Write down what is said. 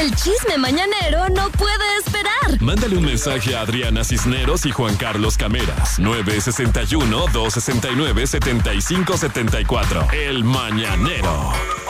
El chisme mañanero no puede esperar. Mándale un mensaje a Adriana Cisneros y Juan Carlos Cameras. 961-269-7574. El Mañanero.